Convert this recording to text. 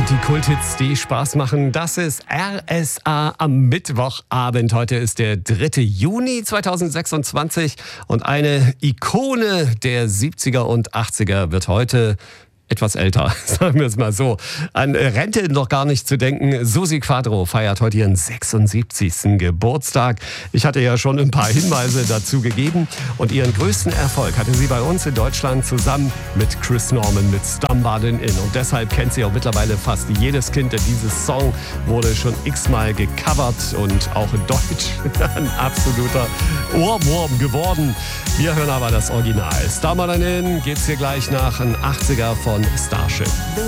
Die Kulthits, die Spaß machen, das ist RSA am Mittwochabend. Heute ist der 3. Juni 2026 und eine Ikone der 70er und 80er wird heute etwas älter, sagen wir es mal so. An Rente noch gar nicht zu denken. Susi Quadro feiert heute ihren 76. Geburtstag. Ich hatte ja schon ein paar Hinweise dazu gegeben. Und ihren größten Erfolg hatte sie bei uns in Deutschland zusammen mit Chris Norman mit Stumbling In. Und deshalb kennt sie auch mittlerweile fast jedes Kind. Denn dieses Song wurde schon x-mal gecovert und auch in Deutsch ein absoluter Ohrwurm geworden. Wir hören aber das Original. Stumbling In geht's hier gleich nach, ein 80er von Starship.